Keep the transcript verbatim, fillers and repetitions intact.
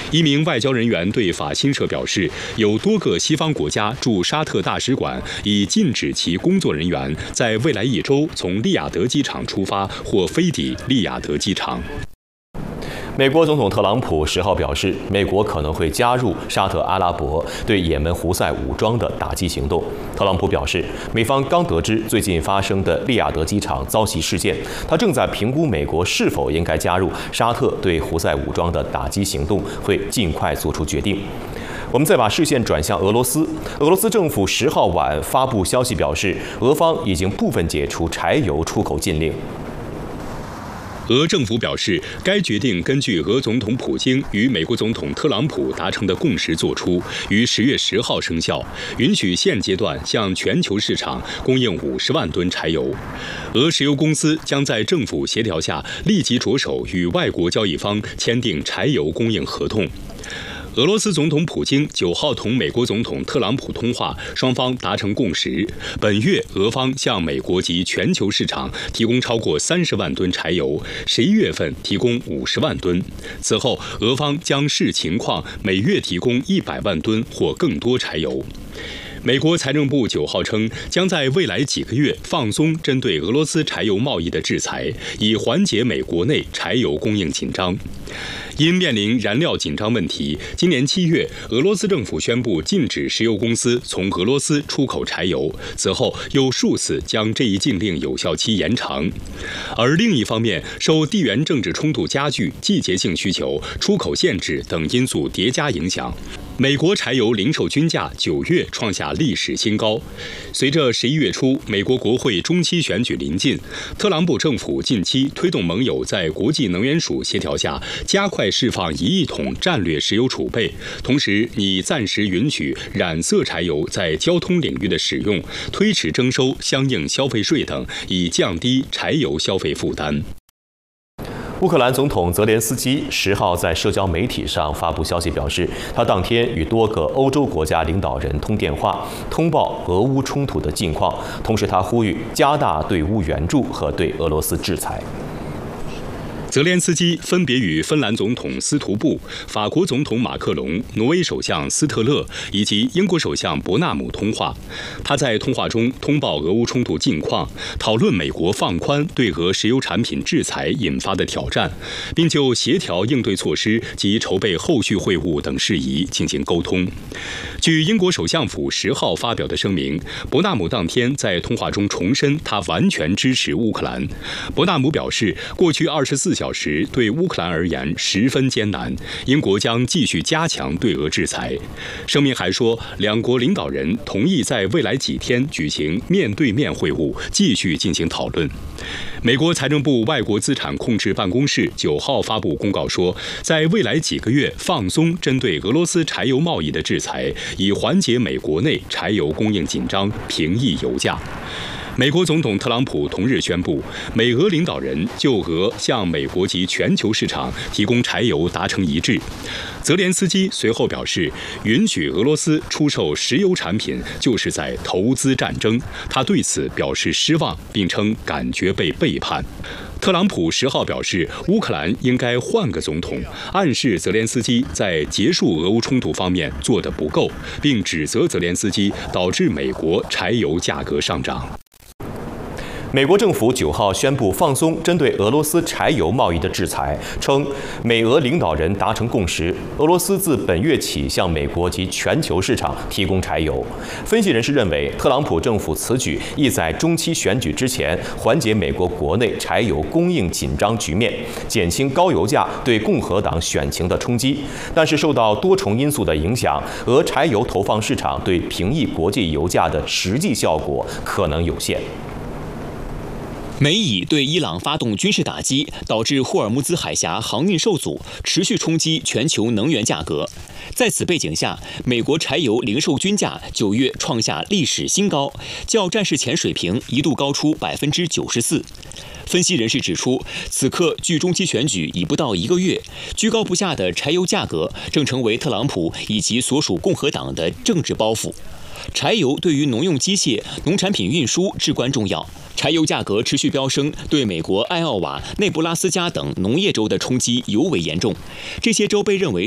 一名外交人员对法新社表示，有多个西方国家驻沙特大使馆已禁止其工作人员在未来一周从利雅得机场出发或飞抵利雅得机场。 美国总统特朗普十号表示，美国可能会加入沙特阿拉伯对也门胡塞武装的打击行动。特朗普表示，美方刚得知最近发生的利雅得机场遭袭事件，他正在评估美国是否应该加入沙特对胡塞武装的打击行动，会尽快做出决定。我们再把视线转向俄罗斯，俄罗斯政府十号晚发布消息表示，俄方已经部分解除柴油出口禁令。 俄政府表示，该决定根据俄总统普京与美国总统特朗普达成的共识作出，于十月十号生效，允许现阶段向全球市场供应五十万吨柴油。俄石油公司将在政府协调下立即着手与外国交易方签订柴油供应合同。俄罗斯总统普京九号同美国总统特朗普通话，双方达成共识。本月，俄方向美国及全球市场提供超过三十万吨柴油，十一月份提供五十万吨。此后，俄方将视情况每月提供一百万吨或更多柴油。美国财政部九号称，将在未来几个月放松针对俄罗斯柴油贸易的制裁，以缓解美国内柴油供应紧张。因面临燃料紧张问题，今年七月，俄罗斯政府宣布禁止石油公司从俄罗斯出口柴油，此后又数次将这一禁令有效期延长。而另一方面，受地缘政治冲突加剧、季节性需求、出口限制等因素叠加影响，美国柴油零售均价九月创下历史新高。随着十一月初美国国会中期选举临近，特朗普政府近期推动盟友在国际能源署协调下加快释放一亿桶战略石油储备，同时拟暂时允许染色柴油在交通领域的使用，推迟征收相应消费税等，以降低柴油消费负担。 乌克兰总统泽连斯基十号在社交媒体上发布消息，表示他当天与多个欧洲国家领导人通电话，通报俄乌冲突的近况，同时他呼吁加大对乌援助和对俄罗斯制裁。 泽连斯基分别与芬兰总统斯图布、法国总统马克龙、挪威首相斯特勒以及英国首相伯纳姆通话。他在通话中通报俄乌冲突近况，讨论美国放宽对俄石油产品制裁引发的挑战，并就协调应对措施及筹备后续会晤等事宜进行沟通。据英国首相府十号发表的声明，伯纳姆当天在通话中重申他完全支持乌克兰。伯纳姆表示，过去二十四小时对乌克兰而言十分艰难，英国将继续加强对俄制裁。声明还说，两国领导人同意在未来几天举行面对面会晤，继续进行讨论。美国财政部外国资产控制办公室九号发布公告说，在未来几个月放松针对俄罗斯柴油贸易的制裁，以缓解美国内柴油供应紧张，平抑油价。美国总统特朗普同日宣布，美俄领导人就俄向美国及全球市场提供柴油达成一致。泽连斯基随后表示，允许俄罗斯出售石油产品就是在投资战争，他对此表示失望，并称感觉被背叛。特朗普十号表示，乌克兰应该换个总统，暗示泽连斯基在结束俄乌冲突方面做得不够，并指责泽连斯基导致美国柴油价格上涨。 美国政府九号宣布放松针对俄罗斯柴油贸易的制裁，称美俄领导人达成共识，俄罗斯自本月起向美国及全球市场提供柴油。分析人士认为，特朗普政府此举意在中期选举之前缓解美国国内柴油供应紧张局面，减轻高油价对共和党选情的冲击。但是受到多重因素的影响，俄柴油投放市场对平抑国际油价的实际效果可能有限。 美以对伊朗发动军事打击，导致霍尔木兹海峡航运受阻，持续冲击全球能源价格。在此背景下，美国柴油零售均价九月创下历史新高，较战事前水平一度高出百分之九十四。分析人士指出，此刻距中期选举已不到一个月，居高不下的柴油价格正成为特朗普以及所属共和党的政治包袱。柴油对于农用机械、农产品运输至关重要。柴油价格持续飙升，对美国艾奥瓦、内布拉斯加等农业州的冲击尤为严重。这些州被认为